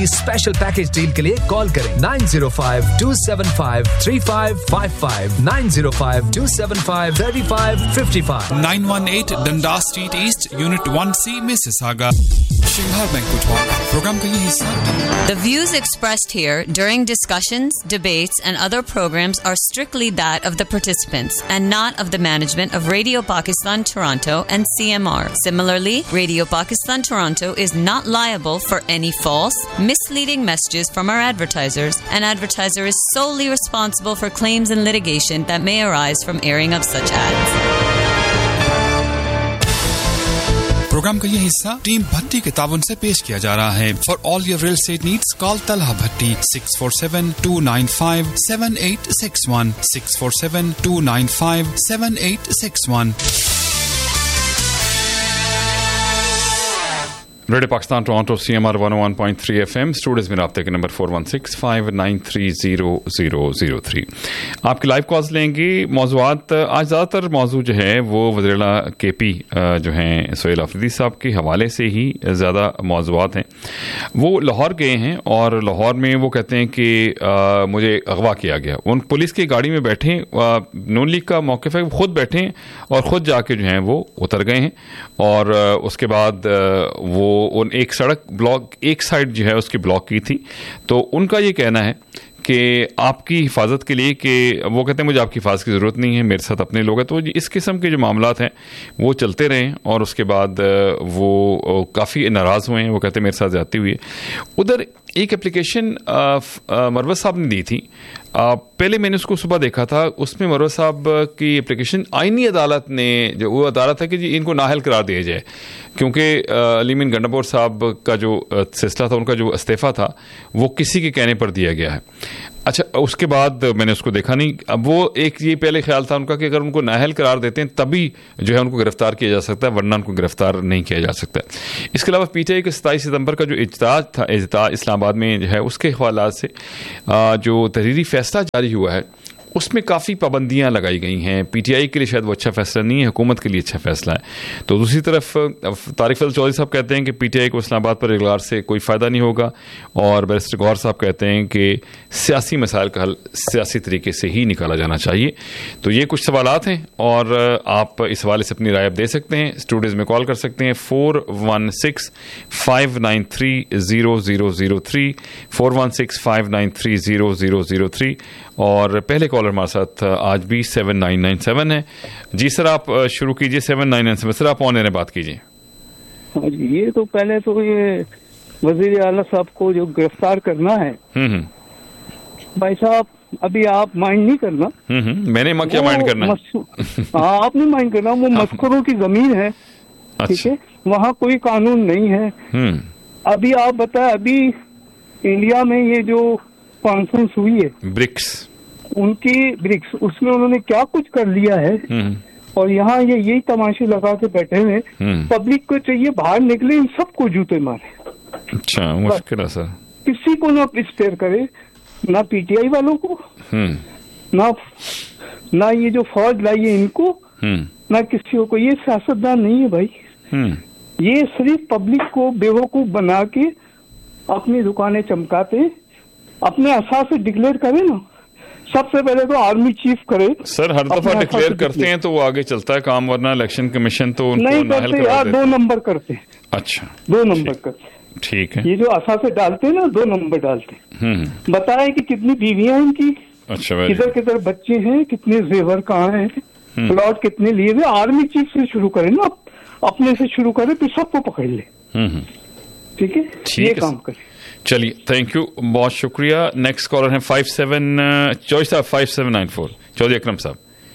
Special package deal के लिए call करें 9052753555 9052753555 918 Dundas Street East Unit 1C Mississauga Shilhar Banquet Hall program ka ye hissa The views expressed here during discussions, debates and other programs are strictly that of the participants and not of the management of Radio Pakistan Toronto and CMR. Similarly, Radio Pakistan Toronto is not liable for any false, misleading messages from our advertisers. An advertiser is solely responsible for claims and litigation that may arise from airing of such ads. Programme का ये हिस्सा team भट्टी के ताउन से पेश किया जा रहा है for all your real estate needs call Talha Bhatti 647-295-7861 647-295-7861 radio Pakistan Toronto CMR 101.3 FM studios में राब्ते के नंबर 416-593-0003 आपकी लाइव कॉल्स लेंगे मौज़ूआत आज ज़्यादातर मौजू जो है वो वज़ीर-ए-आला KP जो हैं सोहेल अफरीदी साहब के हवाले से ही ज़्यादा मौजूआत हैं वो लाहौर गए हैं और लाहौर में वो कहते हैं कि मुझे अगवा किया गया उन पुलिस की गाड़ी में बैठे नून लीग का मौक़िफ़ है खुद बैठे और ख़ुद जाके जो हैं वो उतर गए हैं और उसके बाद वो उन एक सड़क ब्लॉक एक साइड जो है उसकी ब्लॉक की थी तो उनका ये कहना है कि आपकी हिफाजत के लिए कि वो कहते हैं मुझे आपकी हिफाजत की ज़रूरत नहीं है मेरे साथ अपने लोग हैं तो इस किस्म के जो मामलात हैं वो चलते रहे और उसके बाद वो काफ़ी नाराज़ हुए हैं वो कहते हैं मेरे साथ जाती हुई है उधर एक एप्लीकेशन मरवत साहब ने दी थी पहले मैंने उसको सुबह देखा था उसमें मरवत साहब की एप्लीकेशन आईनी अदालत ने जो वो अदालत है कि जी इनको नाअहल करार दिया जाए क्योंकि अलीमीन गंडापुर साहब का जो सिलसिला था उनका जो इस्तीफ़ा था वो किसी के कहने पर दिया गया है अच्छा उसके बाद मैंने उसको देखा नहीं अब वो एक ये पहले ख्याल था उनका कि अगर उनको नाअहल करार देते हैं तभी जो है उनको गिरफ्तार किया जा सकता है वरना उनको गिरफ्तार नहीं किया जा सकता इसके अलावा PTI के 27 सितंबर का जो इज्तिमा था इस्लामाबाद में जो है उसके हवाले से जो तहरीरी फैसला जारी हुआ है उसमें काफ़ी पाबंदियां लगाई गई हैं PTI के लिए शायद वो अच्छा फैसला नहीं है हुकूमत के लिए अच्छा फैसला है तो दूसरी तरफ तारिक फजल चौधरी साहब कहते हैं कि PTI को इस्लामाबाद पर इगलार से कोई फ़ायदा नहीं होगा और बैरिस्टर गौहर साहब कहते हैं कि सियासी मसाइल का हल सियासी तरीके से ही निकाला जाना चाहिए तो ये कुछ सवालात हैं और आप इस हवाले से अपनी राय दे सकते हैं स्टूडियोज़ में कॉल कर सकते हैं 416-593-0003 416-593-0003 और पहले कॉलर हमारे साथ आज भी 7997 है जी सर आप शुरू कीजिए 7997 सर आप ऑन एयर बात कीजिए ये तो पहले तो ये वजीर आला साहब को जो गिरफ्तार करना है भाई साहब अभी आप माइंड नहीं करना मैंने क्या माइंड करना हाँ आपने माइंड करना वो मस्करों की जमीन है ठीक है वहाँ कोई कानून नहीं है अभी आप बताए अभी इंडिया में ये जो कॉन्फ्रेंस हुई है ब्रिक्स उसमें उन्होंने क्या कुछ कर लिया है और यहाँ ये यही तमाशे लगा के बैठे हुए पब्लिक को चाहिए बाहर निकले इन सबको जूते मारे अच्छा मुश्किल है सर किसी को ना स्पेयर करे ना PTI वालों को ना ये जो फौज लाई है इनको ना किसी को ये सियासतदान नहीं है भाई ये सिर्फ पब्लिक को बेवकूफ बना के अपनी दुकानें चमकाते अपने असास से डिक्लेयर करे ना सबसे पहले तो आर्मी चीफ करे सर हर दफा डिक्लेयर करते हैं तो वो आगे चलता है काम वरना इलेक्शन कमिशन तो उनको नहीं करते यार 2 नंबर करते अच्छा 2 नंबर करते ठीक है ये जो असासे डालते हैं ना 2 नंबर डालते बताए कि कितनी बीवियां हैं इनकी अच्छा किधर बच्चे हैं कितने जेवर कहाँ हैं प्लॉट कितने लिए हुए आर्मी चीफ से शुरू करें ना अपने से शुरू करें फिर सबको पकड़ ले ठीक है ये काम करें चलिए थैंक यू बहुत शुक्रिया नेक्स्ट कॉलर है 5794 चौधरी अकरम साहब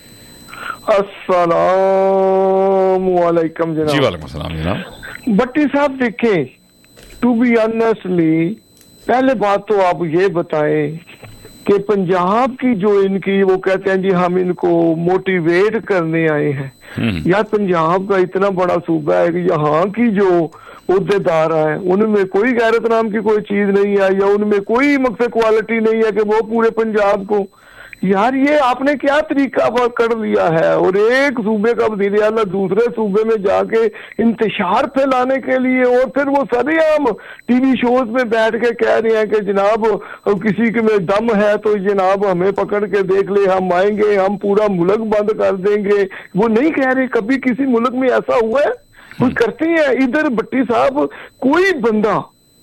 अस्सलाम वालेकुम जनाब जी वालेकुम सलाम जनाब भट्टी साहब देखें टू बी ऑनेस्टली पहले बात तो आप ये बताएं कि पंजाब की जो इनकी वो कहते हैं जी हम इनको मोटिवेट करने आए हैं यार पंजाब का इतना बड़ा सूबा है कि यहाँ की जो उद्देदार है उनमें कोई गैरत नाम की कोई चीज नहीं है या उनमें कोई मकसद क्वालिटी नहीं है कि वो पूरे पंजाब को यार ये आपने क्या तरीका कर लिया है, और एक सूबे का वज़ीर आला दूसरे सूबे में जाके इंतशार फैलाने के लिए, और फिर वो सरेआम टीवी शोज में बैठ के कह रहे हैं कि जनाब किसी के में दम है तो जनाब हमें पकड़ के देख ले, हम आएंगे, हम पूरा मुल्क बंद कर देंगे। वो नहीं कह रहे, कभी किसी मुल्क में ऐसा हुआ है? कुछ करते हैं इधर भट्टी साहब, कोई बंदा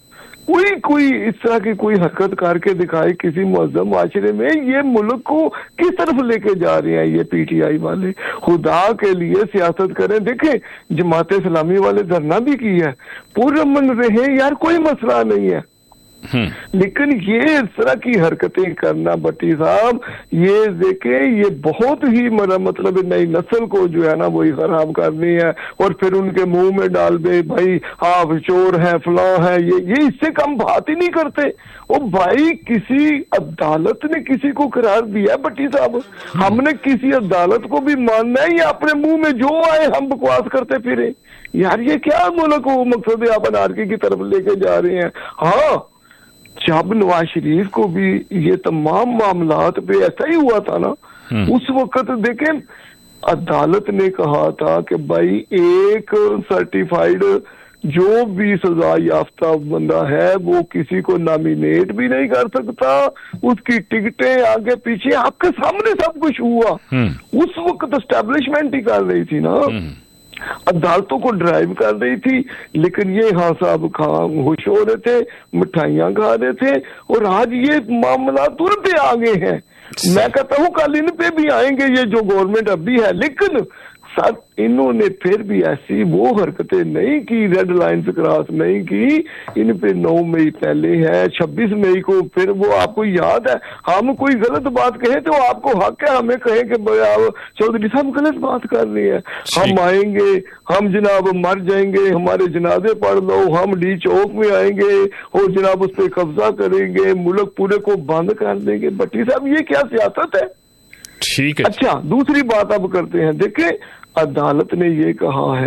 कोई इस तरह की कोई हरकत करके दिखाए किसी मुअज़्ज़म माशरे में, ये मुल्क को किस तरफ लेके जा रहे हैं ये पीटीआई वाले। खुदा के लिए सियासत करें। देखें जमात इस्लामी वाले धरना भी की है, पुरअमन रहे यार, कोई मसला नहीं है, लेकिन ये इस तरह की हरकतें करना भट्टी साहब, ये देखे ये बहुत ही मतलब नई नस्ल को जो है ना वही खराब करनी है, और फिर उनके मुंह में डाल दे भाई आप चोर है फलां है, ये इससे कम बात ही नहीं करते। ओ भाई किसी अदालत ने किसी को करार दिया भट्टी साहब, हमने किसी अदालत को भी मानना है या अपने मुंह में जो आए हम बकवास करते फिरे? यार ये क्या मुल्क को मकसद अपन आरकी की तरफ लेके जा रहे हैं। हाँ जब नवाज शरीफ को भी ये तमाम मामलात पे ऐसा ही हुआ था ना, उस वक्त देखें अदालत ने कहा था कि भाई एक सर्टिफाइड जो भी सजा याफ्ता बंदा है वो किसी को नॉमिनेट भी नहीं कर सकता, उसकी टिकटें आगे पीछे आपके सामने सब कुछ हुआ। उस वक्त एस्टेब्लिशमेंट ही कर रही थी ना, अदालतों को ड्राइव कर रही थी, लेकिन ये हाँ साहब खुश हो रहे थे, मिठाइयां खा रहे थे, और आज ये मामला तुरंत आ गए हैं। मैं कहता हूँ कल इन पे भी आएंगे ये जो गवर्नमेंट अभी है, लेकिन साथ इन्होंने फिर भी ऐसी वो हरकतें नहीं की, रेड लाइंस क्रॉस नहीं की। इन पे 9 मई पहले है, 26 मई को फिर वो आपको याद है, हम कोई गलत बात कहें तो आपको हक है हमें कहें कि चौधरी साहब गलत बात कर रही है, हम आएंगे, हम जनाब मर जाएंगे, हमारे जनाजे पढ़ लो, हम डी चौक में आएंगे और जनाब उस पर कब्जा करेंगे, मुल्क पूरे को बंद कर देंगे। भट्टी साहब ये क्या सियासत है? ठीक है। अच्छा दूसरी बात अब करते हैं। देखें अदालत ने ये कहा है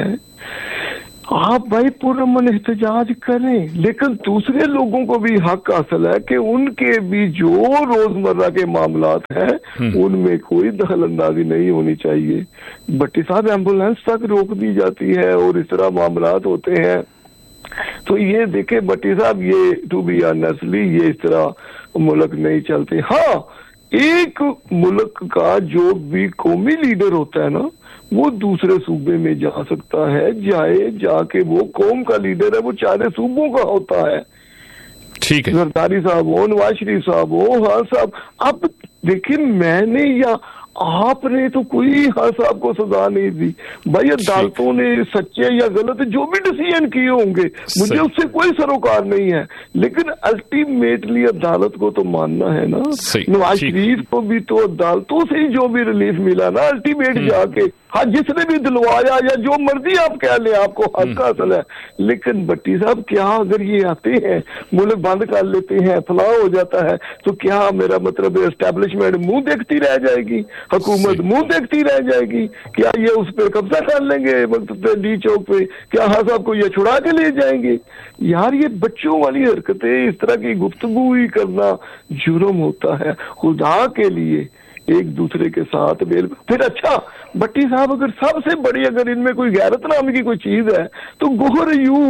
आप भाई पुरअमन एहतजाज करें, लेकिन दूसरे लोगों को भी हक हासिल है कि उनके भी जो रोजमर्रा के मामलात हैं उनमें कोई दखल अंदाजी नहीं होनी चाहिए। भट्टी साहब एम्बुलेंस तक रोक दी जाती है और इस तरह मामलात होते हैं। तो ये देखे भट्टी साहब, ये टू बी ऑनेस्टली ये इस तरह मुल्क नहीं चलते। हाँ एक मुल्क का जो भी कौमी लीडर होता है ना वो दूसरे सूबे में जा सकता है, जाके वो कौम का लीडर है, वो 4 सूबों का होता है। ठीक है, जरदारी साहब हो, नवाज शरीफ साहब हो, हाँ साहब। अब देखिए मैंने या आपने तो कोई हाँ साहब को सजा नहीं दी भाई, अदालतों ने सच्चे या गलत जो भी डिसीजन किए होंगे मुझे उससे कोई सरोकार नहीं है, लेकिन अल्टीमेटली अदालत को तो मानना है ना। नवाज शरीफ को भी तो अदालतों से ही जो भी रिलीफ मिला ना अल्टीमेट जाके, हाँ जिसने भी दिलवाया या जो मर्जी आप कह लें आपको हक हासिल है, लेकिन भट्टी साहब क्या अगर ये आते हैं मुल्क बंद कर लेते हैं फलाह हो जाता है तो क्या मेरा मतलब एस्टेब्लिशमेंट मुंह देखती रह जाएगी, हुकूमत मुंह देखती रह जाएगी? क्या ये उस पर कब्जा कर लेंगे वक्त पे डी चौक पे? क्या हाँ साहब को ये छुड़ा के ले जाएंगे? यार ये बच्चों वाली हरकतें, इस तरह की गुफ्तगू ही करना जुर्म होता है। खुदा के लिए एक दूसरे के साथ मेल। फिर अच्छा भट्टी साहब अगर सबसे बड़ी अगर इनमें कोई गैरत नाम की कोई चीज है तो गोहर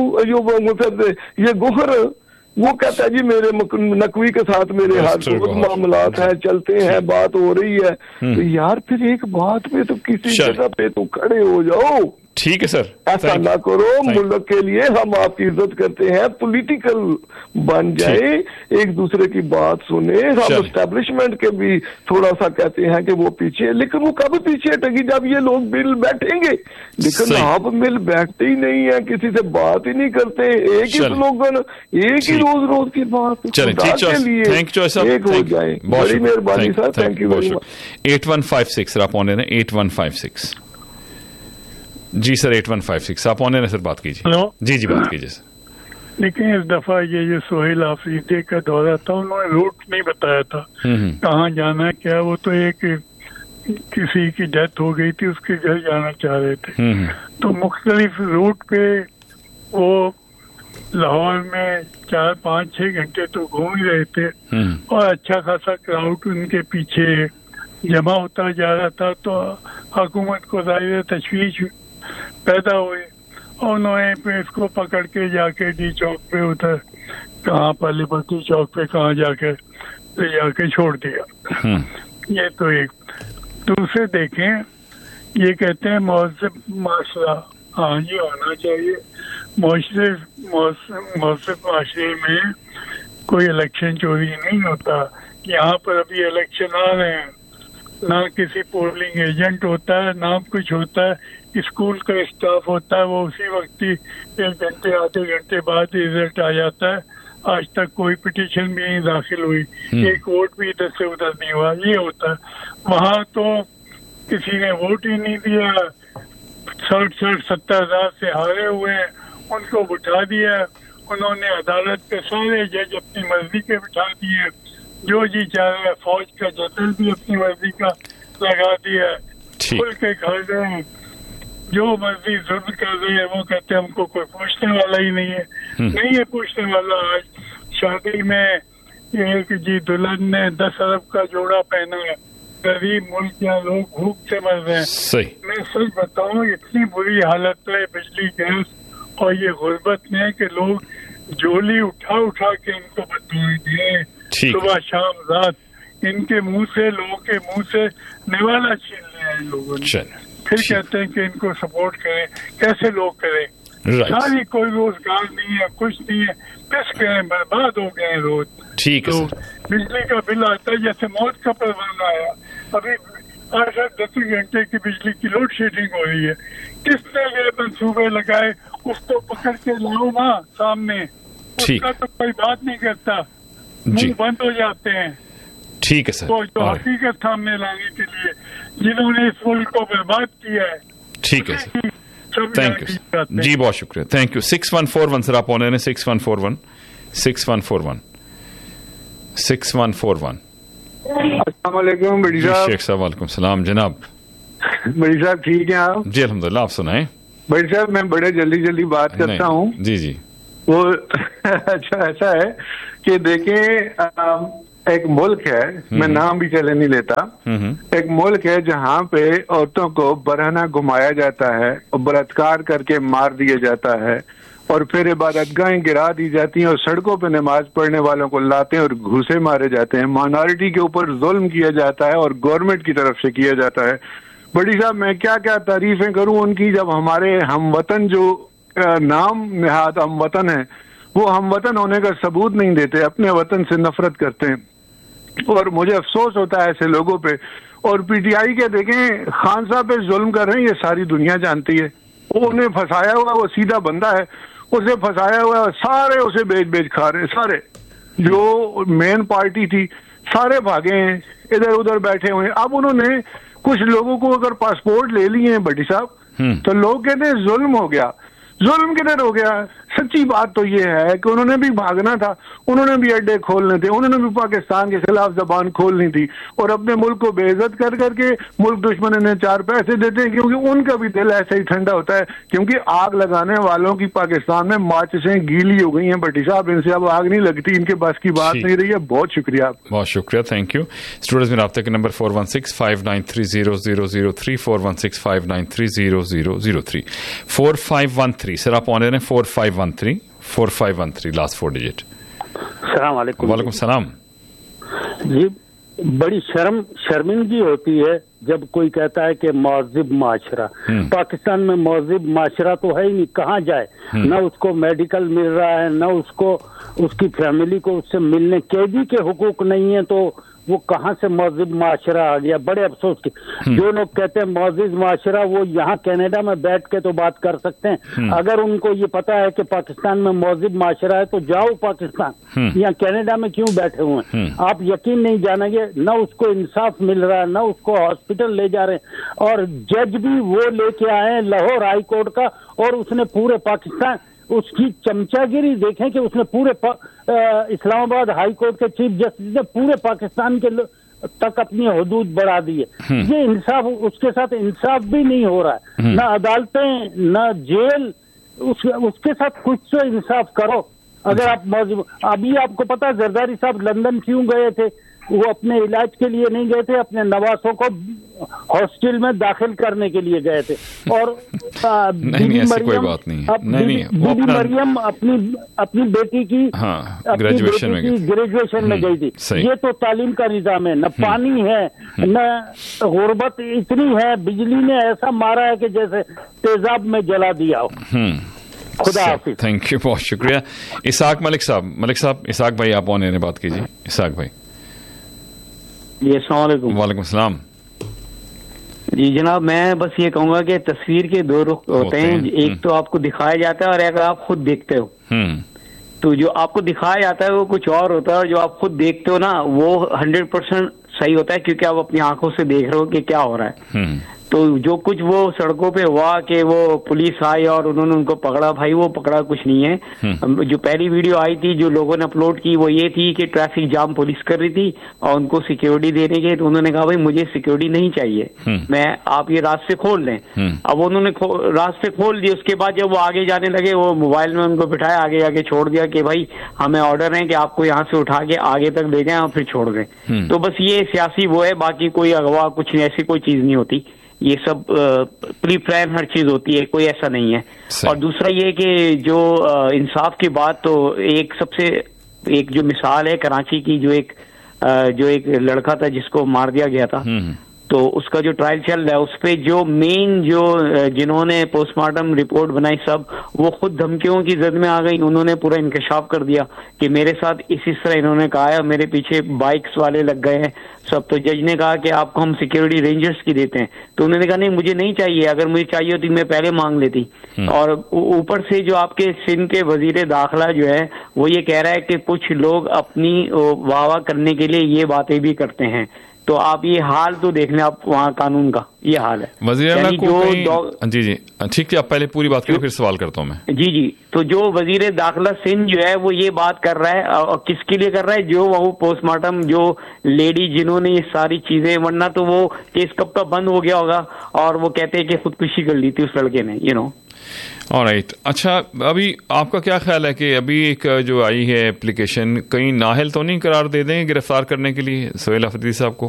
ये गोहर वो कहता है जी मेरे नकवी के साथ मेरे हाथ बहुत मामलात हैं, चलते हैं, बात हो रही है। तो यार फिर एक बात पे तो किसी जगह पे तो खड़े हो जाओ। ठीक है सर, ऐसा ना करो, मुल्क के लिए हम आपकी इज्जत करते हैं, पॉलिटिकल बन जाए, एक दूसरे की बात सुने। हम एस्टेब्लिशमेंट के भी थोड़ा सा कहते हैं कि वो पीछे, लेकिन वो कब पीछे हटेगी जब ये लोग मिल बैठेंगे, लेकिन आप मिल बैठते ही नहीं है, किसी से बात ही नहीं करते, एक ही स्लोगन, एक ही रोज रोज की बात के लिए एक हो जाए। बड़ी मेहरबानी sir, thank you very much. 8156 आप ऑन है, 8156 जी सर, 8156 आप ऑन है सर, बात कीजिए। हेलो जी जी बात कीजिए सर। लेकिन इस दफा ये जो सोहेल आफरीदी का दौरा था उन्होंने रूट नहीं बताया था कहाँ जाना है क्या, वो तो एक किसी की डेथ हो गई थी उसके घर जाना चाह रहे थे, तो मुख्तलिफ रूट पे वो लाहौर में 4, 5, 6 घंटे तो घूम ही रहे थे और अच्छा खासा क्राउड उनके पीछे जमा होता जा रहा था तो हुकूमत को ज़ाहिर तशवीश पैदा हुई और उन्होंने इसको पकड़ के जाके डी चौक पे उधर कहाँ पर लिबर्टी चौक पे कहाँ जाके ले जाके छोड़ दिया। ये तो एक। दूसरे देखें, ये कहते हैं महज़ब माशरा, हाँ ये होना चाहिए। महज़ब माशरे में कोई इलेक्शन चोरी नहीं होता। यहाँ पर अभी इलेक्शन आ रहे हैं, ना किसी पोलिंग एजेंट होता है ना कुछ होता है, स्कूल का स्टाफ होता है, वो उसी वक्त ही 1 घंटे आधे घंटे बाद रिजल्ट आ जाता है। आज तक कोई पिटीशन भी नहीं दाखिल हुई, एक वोट भी इधर से उधर नहीं हुआ, ये होता है। वहाँ तो किसी ने वोट ही नहीं दिया, 60-70 हजार से हारे हुए हैं, उनको बिठा दिया। उन्होंने अदालत पे सारे जज अपनी मर्जी के बिठा दिए, जो जी चाह रहा है। फौज का जनरल भी अपनी मर्जी का लगा दिया, खुल के खा गए, जो मर्जी जुल्म कर रहे हैं। वो कहते हैं हमको कोई पूछने वाला ही नहीं है। नहीं है पूछने वाला। आज शादी में एक जी दुल्हन ने 10 अरब का जोड़ा पहना है, गरीब मुल्क या लोग भूख से मर रहे हैं। मैं सच बताऊं, इतनी बुरी हालत है बिजली गैस और ये गुर्बत में कि लोग झोली उठा उठा के इनको बददुआएं दिए, सुबह शाम रात। इनके मुंह से, लोगों के मुंह से निवाला छीन लिया इन लोगों ने। फिर कहते हैं कि इनको सपोर्ट करें। कैसे लोग करें? सारी कोई रोजगार नहीं है, कुछ नहीं है, पिस गए, बर्बाद हो गए रोज। ठीक है। बिजली का बिल आता है जैसे मौत का परवाना आया। अभी 8-10 घंटे की बिजली की लोड शेडिंग हो रही है। किसने ये मंसूबे लगाए? उसको पकड़ के लाओ ना सामने, उसका तो कोई बात नहीं करता, मुंह बंद हो जाते हैं। ठीक है सर। तो जो हकीकत सामने लाने के लिए जिन्होंने इस मुल्क को बर्बाद किया है। ठीक है सर, थैंक यू जी, बहुत शुक्रिया, थैंक यू। 6141 सर आप ऑनलाइन है। 6141 6141 6141। अस्सलाम वालेकुम बड़ी साहब। शेख साहब वालेकुम सलाम जनाब। बड़ी साहब ठीक है आप? जी अल्हम्दुलिल्लाह, आप सुनाएं। बड़ी साहब मैं बड़े जल्दी बात करता हूँ। जी जी। वो अच्छा ऐसा है कि देखें, एक मुल्क है, मैं नाम भी चले नहीं लेता, एक मुल्क है जहाँ पे औरतों को बरहना घुमाया जाता है और बलात्कार करके मार दिया जाता है और फिर इबादतगाहें गिरा दी जाती हैं और सड़कों पे नमाज पढ़ने वालों को लाते हैं और घूसे मारे जाते हैं। माइनॉरिटी के ऊपर जुल्म किया जाता है और गवर्नमेंट की तरफ से किया जाता है। बड़ी साहब मैं क्या क्या तारीफें करूं उनकी, जब हमारे हमवतन जो नाम निहाद हमवतन है, वो हमवतन होने का सबूत नहीं देते, अपने वतन से नफरत करते हैं। और मुझे अफसोस होता है ऐसे लोगों पे। और पीटीआई के देखें, खान साहब पे जुल्म कर रहे हैं, ये सारी दुनिया जानती है। वो उन्हें फंसाया हुआ, वो सीधा बंदा है, उसे फंसाया हुआ है, सारे उसे बेच खा रहे हैं। सारे जो मेन पार्टी थी सारे भागे हैं, इधर उधर बैठे हुए हैं। अब उन्होंने कुछ लोगों को अगर पासपोर्ट ले लिए हैं भट्टी साहब, तो लोग कहते हैं जुल्म हो गया। जुल्म किधर हो गया? सच्ची बात तो ये है कि उन्होंने भी भागना था, उन्होंने भी अड्डे खोलने थे, उन्होंने भी पाकिस्तान के खिलाफ जबान खोलनी थी और अपने मुल्क को बेइज्जत कर करके मुल्क दुश्मन ने 4 पैसे देते हैं, क्योंकि उनका भी दिल ऐसे ही ठंडा होता है। क्योंकि आग लगाने वालों की पाकिस्तान में माचिसें गीली हो गई हैं भट्टी साहब, इनसे अब आग नहीं लगती, इनके पास की बात नहीं रही है। बहुत शुक्रिया, बहुत शुक्रिया, थैंक यू। स्टूडियोज में राब्ते के नंबर 4165930003 4165930003 4513 सर आप ऑनलाइन है। 4513 लास्ट 4 डिजिट। अस्सलाम वालेकुम। वालेकुम सलाम जी। बड़ी शर्मिंदगी होती है जब कोई कहता है कि महज़ब माशरा। पाकिस्तान में महज़ब माशरा तो है ही नहीं, कहाँ जाए? न उसको मेडिकल मिल रहा है, न उसको उसकी फैमिली को उससे मिलने, कैदी के हुकूक नहीं है, तो वो कहाँ से महज़ब माशरा आ गया? बड़े अफसोस की जो लोग कहते हैं महज़ब माशरा, वो यहाँ कनाडा में बैठ के तो बात कर सकते हैं। अगर उनको ये पता है कि पाकिस्तान में महज़ब माशरा है तो जाओ पाकिस्तान, यहाँ कनाडा में क्यों बैठे हुए हैं? आप यकीन नहीं जानेंगे, न उसको इंसाफ मिल रहा है, न उसको हॉस्पिटल ले जा रहे हैं। और जज भी वो लेके आए हैं लाहौर हाई कोर्ट का, और उसने पूरे पाकिस्तान, उसकी चमचागिरी देखें कि उसने पूरे इस्लामाबाद हाई कोर्ट के चीफ जस्टिस ने पूरे पाकिस्तान के तक अपनी हदूद बढ़ा दी है। ये इंसाफ, उसके साथ इंसाफ भी नहीं हो रहा है, न अदालतें न जेल, उसके साथ कुछ तो इंसाफ करो। अगर आप अभी आपको पता है जरदारी साहब लंदन क्यों गए थे? वो अपने इलाज के लिए नहीं गए थे, अपने नवासों को हॉस्टल में दाखिल करने के लिए गए थे। और नहीं, ऐसी कोई बात नहीं है। नहीं, बीबी मरियम अपनी बेटी की ग्रेजुएशन में गई थी। ये तो तालीम का निजाम है। न पानी है, न गुर्बत इतनी है, बिजली ने ऐसा मारा है कि जैसे तेजाब में जला दिया हो। खुदा हाफिज। थैंक यू, बहुत शुक्रिया। इसाक मलिक साहब, इसाक भाई आप ऑन एयर बात कीजिए। इसाक भाई जी, अस्सलाम वालेकुम। वालेकुम सलाम। जी जनाब, मैं बस ये कहूंगा कि तस्वीर के दो रुख होते हैं। एक तो आपको दिखाया जाता है और अगर आप खुद देखते हो तो जो आपको दिखाया जाता है वो कुछ और होता है, और जो आप खुद देखते हो ना वो 100% सही होता है, क्योंकि आप अपनी आंखों से देख रहे हो कि क्या हो रहा है। तो जो कुछ वो सड़कों पे हुआ कि वो पुलिस आई और उन्होंने उनको पकड़ा, भाई वो पकड़ा कुछ नहीं है। जो पहली वीडियो आई थी जो लोगों ने अपलोड की वो ये थी कि ट्रैफिक जाम पुलिस कर रही थी और उनको सिक्योरिटी देने के, तो उन्होंने कहा भाई मुझे सिक्योरिटी नहीं चाहिए, आप ये रास्ते खोल लें। अब उन्होंने रास्ते खोल दिए। उसके बाद जब वो आगे जाने लगे, वो मोबाइल में उनको बिठाया, आगे आगे छोड़ दिया कि भाई हमें ऑर्डर है कि आपको यहाँ से उठा के आगे तक ले जाए और फिर छोड़ दें। तो बस ये सियासी वो है, बाकी कोई अगवा कुछ नहीं, ऐसी कोई चीज नहीं होती। ये सब प्री प्लान हर चीज होती है, कोई ऐसा नहीं है। और दूसरा ये कि जो इंसाफ की बात, तो एक जो मिसाल है कराची की, जो एक लड़का था जिसको मार दिया गया था, तो उसका जो ट्रायल चल रहा है उस पे जो मेन जिन्होंने पोस्टमार्टम रिपोर्ट बनाई सब, वो खुद धमकियों की जद में आ गई। उन्होंने पूरा इंकशाफ कर दिया कि मेरे साथ इस तरह इन्होंने कहा है, मेरे पीछे बाइक्स वाले लग गए हैं सब। तो जज ने कहा कि आपको हम सिक्योरिटी रेंजर्स की देते हैं, तो उन्होंने कहा नहीं मुझे नहीं चाहिए, अगर मुझे चाहिए होती मैं पहले मांग लेती। और ऊपर से जो आपके सिंध के वजीर दाखिला जो है वो ये कह रहा है कि कुछ लोग अपनी वाह करने के लिए ये बातें भी करते हैं। तो आप ये हाल तो देख लें, आप वहाँ कानून का ये हाल है। जी ठीक है, आप पहले पूरी बात करें फिर सवाल करता हूँ मैं। जी तो जो वजीर दाखिला सिंध जो है वो ये बात कर रहा है, और किसके लिए कर रहा है, जो वो पोस्टमार्टम जो लेडी जिन्होंने ये सारी चीजें, वरना तो वो केस कब का बंद हो गया होगा। और वो कहते हैं कि खुदकुशी कर ली थी उस लड़के ने, ऑलराइट। अच्छा, अभी आपका क्या ख्याल है कि अभी एक जो आई है एप्लीकेशन, कहीं नाअहल तो नहीं करार दे देंगे गिरफ्तार करने के लिए सोहेल अफरीदी साहब को?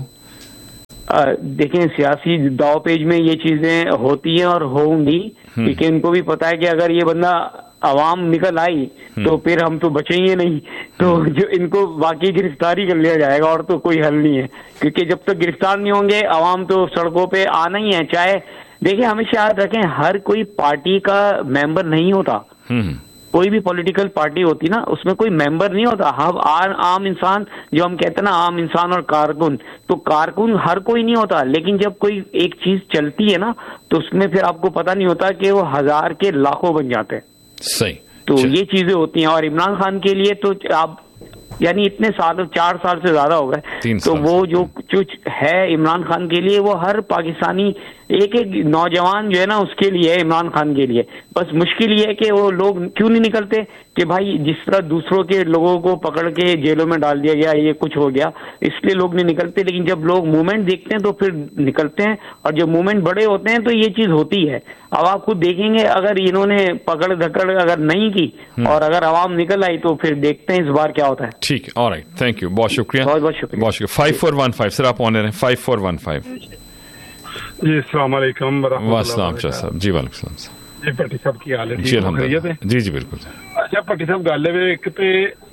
देखें, सियासी दाव पेज में ये चीजें होती हैं और होंगी, क्योंकि इनको भी पता है कि अगर ये बंदा अवाम निकल आई तो फिर हम तो बचेंगे नहीं, तो जो इनको बाकी गिरफ्तारी कर लिया जाएगा, और तो कोई हल नहीं है। क्योंकि जब तक गिरफ्तार नहीं होंगे अवाम तो सड़कों पे आना ही है। चाहे देखिए, हमेशा याद रखें, हर कोई पार्टी का मेंबर नहीं होता। कोई भी पॉलिटिकल पार्टी होती ना, उसमें कोई मेंबर नहीं होता। हम आम इंसान, जो हम कहते हैं ना आम इंसान और कारकुन, तो कारकुन हर कोई नहीं होता। लेकिन जब कोई एक चीज चलती है ना, तो उसमें फिर आपको पता नहीं होता कि वो हजार के लाखों बन जाते हैं। सही। तो ये चीजें होती हैं। और इमरान खान के लिए तो आप यानी इतने साल, 4 साल से ज्यादा हो गए, तो वो जो कुछ है इमरान खान के लिए, वो हर पाकिस्तानी एक नौजवान जो है ना उसके लिए है, इमरान खान के लिए। बस मुश्किल ये है कि वो लोग क्यों नहीं निकलते, कि भाई जिस तरह दूसरों के लोगों को पकड़ के जेलों में डाल दिया गया, ये कुछ हो गया, इसलिए लोग नहीं निकलते। लेकिन जब लोग मूवमेंट देखते हैं तो फिर निकलते हैं, और जब मूवमेंट बड़े होते हैं तो ये चीज होती है। अब आप खुद देखेंगे, अगर इन्होंने पकड़ धकड़ अगर नहीं की और अगर आवाम निकल आई, तो फिर देखते हैं इस बार क्या होता है। ठीक, ऑलराइट, थैंक यू, बहुत शुक्रिया, बहुत शुक्रिया। 5415 सर, आप ऑन रहे हैं। 5415 जी, अस्सलाम वालेकुम। वालेकुम साहब। जी वालेकुम साहब। जी भट्टी साहब की हाल है? जी अल्हम्दुलिल्लाह। जी बिल्कुल। अच्छा भट्टी साहब, गल है एक ते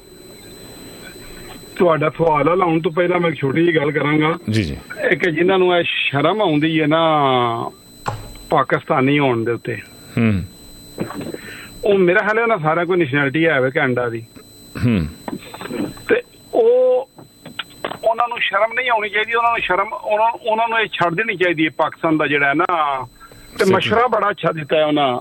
ਤੁਹਾਡਾ ਸਵਾਲ ਲਾਉਣ ਤੋਂ ਪਹਿਲਾਂ ਮੈਂ ਇੱਕ ਛੋਟੀ ਜਿਹੀ ਗੱਲ ਕਰਾਂਗਾ। ਜੀ ਇੱਕ ਜਿਨ੍ਹਾਂ ਨੂੰ ਇਹ ਸ਼ਰਮ ਆਉਂਦੀ ਹੈ ਨਾ ਪਾਕਿਸਤਾਨੀ ਹੋਣ ਦੇ ਉੱਤੇ, ਉਹ ਮੇਰਾ ਖਿਆਲ ਹੈ ਉਹਨਾਂ ਸਾਰਿਆਂ ਕੋਈ ਨੈਸ਼ਨੈਲਿਟੀ ਹੈ ਕੈਨੇਡਾ ਦੀ, ਤੇ ਉਹਨਾਂ ਨੂੰ ਸ਼ਰਮ ਨਹੀਂ ਆਉਣੀ ਚਾਹੀਦੀ। ਉਹਨਾਂ ਨੂੰ ਇਹ ਛੱਡ ਦੇਣੀ ਚਾਹੀਦੀ ਹੈ ਪਾਕਿਸਤਾਨ ਦਾ ਜਿਹੜਾ ਹੈ ਨਾ। ਤੇ ਮਸ਼ਵਰਾ ਬੜਾ ਅੱਛਾ ਦਿੱਤਾ ਹੈ ਉਹਨਾਂ,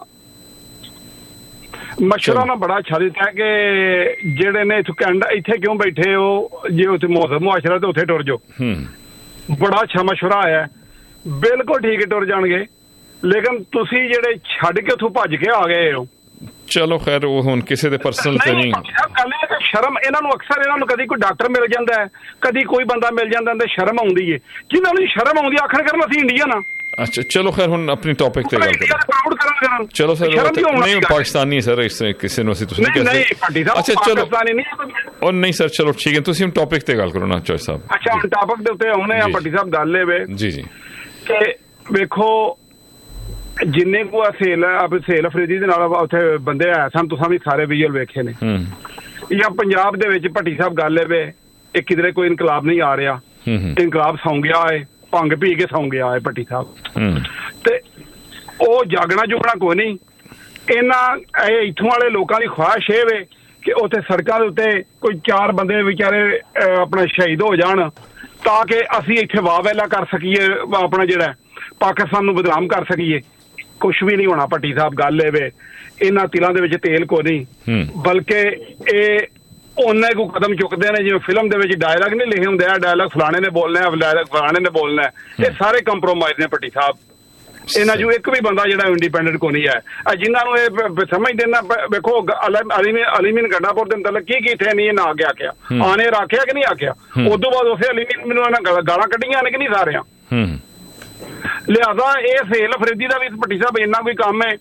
ਮਸ਼ਵਰਾ ਨਾ ਬੜਾ ਅੱਛਾ ਦਿੱਤਾ ਹੈ ਕਿ ਜਿਹੜੇ ਨੇ ਇੱਥੋਂ ਕੈਨੇਡਾ ਇੱਥੇ ਕਿਉਂ ਬੈਠੇ ਹੋ, ਜੇ ਉੱਥੇ ਮੁਆਸ਼ਰਾ ਤੇ ਉੱਥੇ ਟੁਰ ਜਾਓ। ਬੜਾ ਅੱਛਾ ਮਸ਼ਵਰਾ ਆਇਆ, ਬਿਲਕੁਲ ਠੀਕ ਹੈ, ਟੁਰ ਜਾਣਗੇ। ਲੇਕਿਨ ਤੁਸੀਂ ਜਿਹੜੇ ਛੱਡ ਕੇ ਉੱਥੋਂ ਭੱਜ ਕੇ ਆ ਗਏ ਹੋ। ਚਲੋ ਖੈਰ, ਉਹ ਹੁਣ ਕਿਸੇ ਦੇ ਪਰਸਨਲ ਤੇ ਨਹੀਂ। ਸ਼ਰਮ ਇਹਨਾਂ ਨੂੰ ਅਕਸਰ, ਇਹਨਾਂ ਨੂੰ ਕਦੀ ਕੋਈ ਡਾਕਟਰ ਮਿਲ ਜਾਂਦਾ ਹੈ, ਕਦੀ ਕੋਈ ਬੰਦਾ ਮਿਲ ਜਾਂਦਾ ਤੇ ਸ਼ਰਮ ਆਉਂਦੀ ਹੈ। ਜਿਨ੍ਹਾਂ ਨੂੰ ਸ਼ਰਮ ਆਉਂਦੀ ਆਖਣ ਕਰਨ ਅਸੀਂ ਇੰਡੀਅਨ ਆ, अच्छा चलो खैर हुन अपनी टॉपिक ते गल करो चलो सर नहीं पाकिस्तानी सर इस किसी नु तुसी नहीं कहते अच्छा चलो और नहीं सर चलो ठीक है तुसी हुन टॉपिक ते गल करो ना चौधरी साहब अच्छा हुन टॉपिक दे उत्ते हुने आ भट्टी साहब गल है वे जी जी कि वेखो जिन्ने को सेल अब सेल अफरीदी दे नाल उत्थे बंदे आए सन तुसां भी सारे विजुअल वेखे ने या पंजाब दे विच भट्टी साहब गल है वे एक किधरे कोई इनकलाब नहीं आ रहा इनकलाब सौ गया है भंग पी के सौ गया है भट्टी साहब ते ओ जागना जुगना कोई नहीं इन्हां इत्थों वाले लोकां दी ख्वाहिश है वे कि उत्थे सड़कां दे उत्ते कोई 4 बंदे बेचारे अपना शहीद हो जाण ताकि असीं इत्थे वाह-वेला कर सकीए अपना जिहड़ा पाकिस्तान नूं बदनाम कर सकीए कुछ भी नहीं होना भट्टी साहब गल है वे इन्हां तिलां दे विच तेल कोई नहीं बल्कि ए उन्ने को कदम चुकते हैं जिवें फिल्म दे विच डायलॉग नहीं लिखे हुंदे डायलॉग फलाने ने बोलना है डायलॉग फलाने ने बोलना है ये सारे कंप्रोमाइज ने भट्टी साहब इन्हां जो एक भी बंदा जिहड़ा इंडिपेंडेंट को नहीं है जिन्हां नूं ये समझदे ना वेखो अलीमीन गंडापुर दे मतलब की इत्थे नहीं ना आगे आख्या आने रखिया कि नहीं आख्या उस तो बाद उसे अलीमीन मैनूं इन्हां गालां कड्ढियां ने कि नहीं सारियां लिहाजा ये सेल अफरीदी का भी भट्टी साहब इन्ना कोई काम है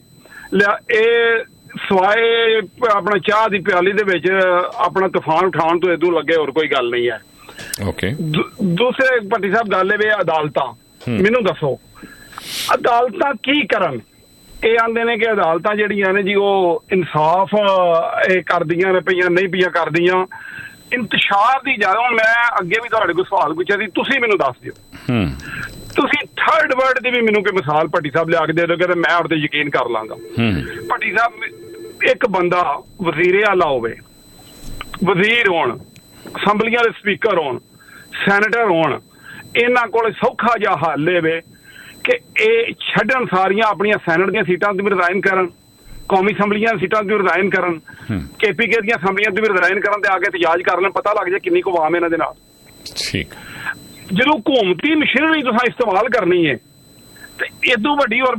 सवाए अपना चाह की प्याली दे विच अपना तूफान उठाउण तो इदों लगे होर कोई गल नहीं है ओके दूसरे भट्टी साहब गल है अदालतां मैनूं दसो अदालतां की करन ये आंदे ने कि अदालतां जिहड़ियां ने जी वो इंसाफ करदियां ने पईयां नहीं पईयां करदियां इंतशार दी ज्यादा मैं अगे भी तुहाडे कोल सवाल पुछया सी तुसीं मैनूं दस दिओ तुसीं थर्ड वर्ड दी भी मैनूं कोई मिसाल भट्टी साहब लिया के दे दोगे तो मैं उहदे यकीन कर लांगा भट्टी साहब एक बंदा वजीर आला होवे वजीर होण असैंबलियां दे स्पीकर होण सैनेटर होण इन्हां कोल सौखा जिहा हल वे कि ये छड्डण सारियां अपनियां सैनेट दीयां सीटां ते रिजाइन करन कौमी असैंबलियां सीटां ते रिजाइन करन KPK दीयां असैंबलियां ते रिजाइन करन ते आके एहतजाज कर लैण पता लग जाए किन्नी को आवाम इन्हां दे नाल ठीक जो हुकूमती मशीनरी तुसां इस्तेमाल करनी है तो इदों वड्डी और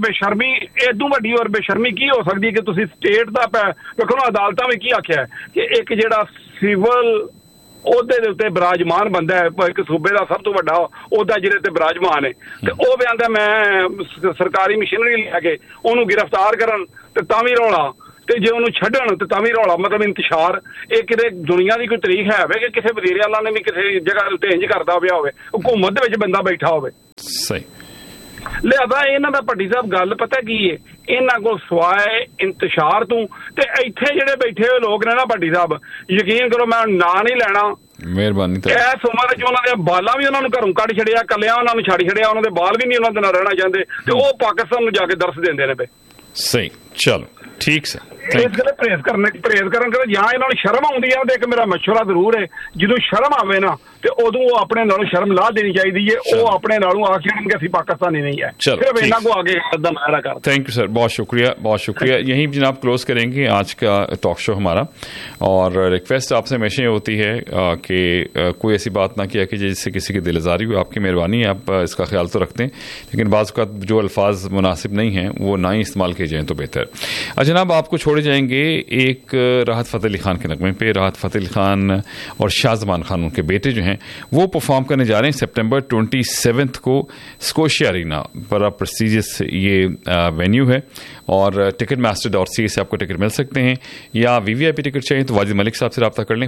बेशर्मी की हो सकती है कि तुसीं स्टेट दा वेखो ना अदालतां में की आख्या है कि एक जिहड़ा सिविल ओहदे दे उत्ते विराजमान बंदा है एक सूबे का सब तो वड्डा ओहदा जिहदे ते विराजमान है ते ओह भी आंदा मैं सरकारी मशीनरी लैके ओहनूं गिरफ्तार करन ते तां वी रौला ते जे उन्होंने छड्डण ते तां वी रौला मतलब इंतशार ये किते दुनिया की कोई तरीक है कि किसी वजीर आला ने भी किसी जगह उत्ते इंज करदा पिया होवे हुकूमत दे विच बंदा बैठा होवे सही लिहाजा इन्हां दा भट्टी साहब गल पता की है इन्हां कोल सवाए इंतशार तों ते इत्थे जिहड़े बैठे हुए लोग ने ना भट्टी साहब यकीन करो मैं नां नहीं लैना मेहरबानी इस उम्र च उन्हां दे बालां भी उन्हां नूं घरों कढ छड़िया कल्लियां उन्हां नूं छड्ड छड़िया उन्हां दे बाल भी नहीं उन्हां दे नाल रहना चाहंदे ते ओह पाकिस्तान नूं जाके दर्श देंदे ने पे सही चलो ठीक सर इस गल्ले परहेज करन जां इन्हां नूं शर्म आउंदी है ते इक मेरा मशवरा जरूर है जदों शर्म आवे ना ते उदों वो अपने नालों शर्म ला देनी चाहिदी है वो अपने नालों आखिर कि असीं पाकिस्तानी नहीं है सिर्फ इन्हां को आगे कदम आया कर थैंक यू सर बहुत शुक्रिया यहीं जनाब क्लोज करेंगे आज का टॉक शो हमारा और रिक्वेस्ट आपसे हमेशा ये होती है कि कोई ऐसी बात ना किया कि जिससे किसी की दिल आज़ारी हो आपकी मेहरबानी है आप इसका ख्याल तो रखते हैं लेकिन बाज़ का जो अल्फाज मुनासिब नहीं हैं वो ना ही इस्तेमाल किए जाएँ तो बेहतर जनाब आपको छोड़े जाएंगे एक राहत फ़तेह अली खान के नगमे पे राहत फ़तेह अली खान और शाहज़मान खान उनके बेटे जो हैं वो परफॉर्म करने जा रहे हैं सितंबर 27 को स्कोशिया अरीना बड़ा प्रेस्टिजियस ये वेन्यू है और ticketmaster.ca से आपको टिकट मिल सकते हैं या VVIP टिकट चाहिए तो वाजिद मलिक साहब से रब्ता कर लें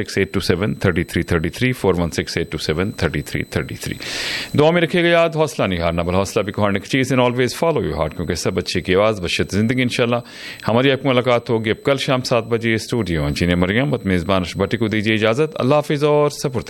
4168273333 4168273333 दुआ में रखिएगा याद हौसला नहीं हारना बल हौसला भी हारने की चीज़ and always follow your heart क्योंकि सब अच्छे की आवाज़ बशत ज़िंदगी इंशाल्लाह हमारी आपकी मुलाकात होगी अब कल शाम 7 बजे स्टूडियो इंजीनियर मरियम मेज़बान भट्टी को दीजिए इजाज़त अल्लाह हाफिज़ और सपुर्द